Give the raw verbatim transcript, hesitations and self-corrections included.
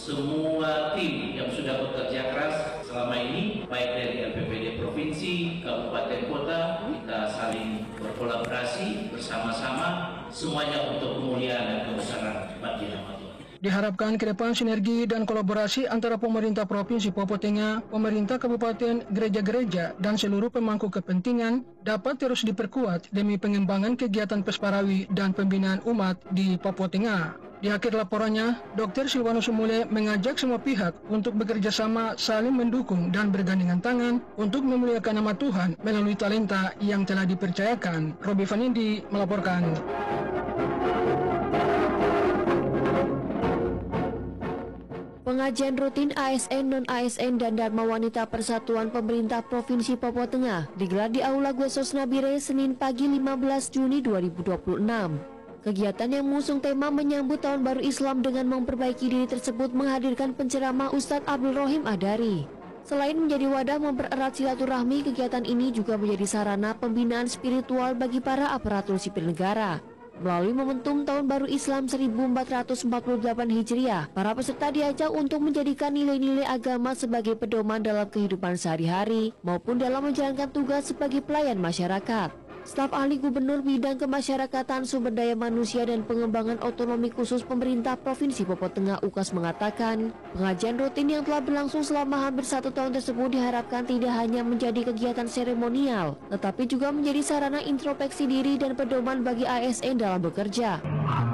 semua tim yang sudah bekerja keras selama ini, baik dari L P P D Provinsi, Kabupaten Kota, kita saling berkolaborasi bersama-sama, semuanya untuk kemuliaan dan kebesaran bagi nama Tuhan. Diharapkan ke depan sinergi dan kolaborasi antara pemerintah Provinsi Papua Tengah, pemerintah kabupaten, gereja-gereja, dan seluruh pemangku kepentingan dapat terus diperkuat demi pengembangan kegiatan Pesparawi dan pembinaan umat di Papua Tengah. Di akhir laporannya, Dokter Silwanus Sumule mengajak semua pihak untuk bekerja sama, saling mendukung dan bergandengan tangan untuk memuliakan nama Tuhan melalui talenta yang telah dipercayakan. Robi Vanindi melaporkan. Pengajian rutin A S N, non-A S N, dan Dharma Wanita Persatuan Pemerintah Provinsi Papua Tengah digelar di Aula Gwesos Nabire Senin pagi lima belas Juni dua ribu dua puluh enam. Kegiatan yang mengusung tema menyambut Tahun Baru Islam dengan memperbaiki diri tersebut menghadirkan penceramah Ustadz Abdul Rohim Adari. Selain menjadi wadah mempererat silaturahmi, kegiatan ini juga menjadi sarana pembinaan spiritual bagi para aparatur sipil negara. Melalui momentum Tahun Baru Islam seribu empat ratus empat puluh delapan Hijriah, para peserta diajak untuk menjadikan nilai-nilai agama sebagai pedoman dalam kehidupan sehari-hari maupun dalam menjalankan tugas sebagai pelayan masyarakat. Staf Ahli Gubernur Bidang Kemasyarakatan, Sumber Daya Manusia dan Pengembangan Otonomi Khusus Pemerintah Provinsi Papua Tengah U K A S mengatakan, pengajian rutin yang telah berlangsung selama hampir satu tahun tersebut diharapkan tidak hanya menjadi kegiatan seremonial, tetapi juga menjadi sarana introspeksi diri dan pedoman bagi A S N dalam bekerja.